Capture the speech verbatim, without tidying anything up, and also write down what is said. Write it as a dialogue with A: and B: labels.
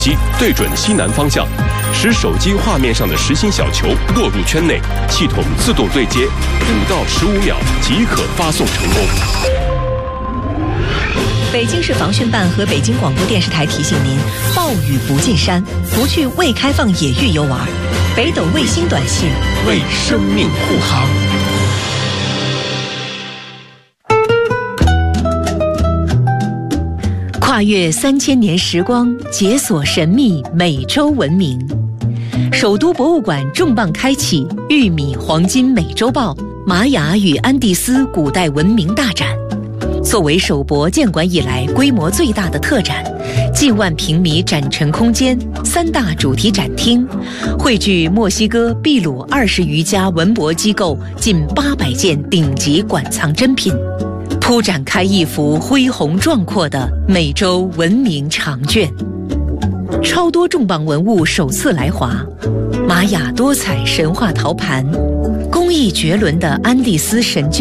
A: 机对准西南方向，使手机画面上的实心小球落入圈内，系统自动对接，五到十五秒即可发送成功。
B: 北京市防汛办和北京广播电视台提醒您：暴雨不进山，不去未开放野域游玩。北斗卫星短信
A: 为生命护航。
B: 跨越三千年时光，解锁神秘美洲文明。首都博物馆重磅开启《玉米黄金美洲豹：玛雅与安第斯古代文明大展》。作为首博建馆以来规模最大的特展，近万平米展陈空间，三大主题展厅，汇聚墨西哥、秘鲁二十余家文博机构近八百件顶级馆藏珍品，铺展开一幅恢宏壮阔的美洲文明长卷。超多重磅文物首次来华，玛雅多彩神话陶盘，工艺绝伦的安第斯神鹫。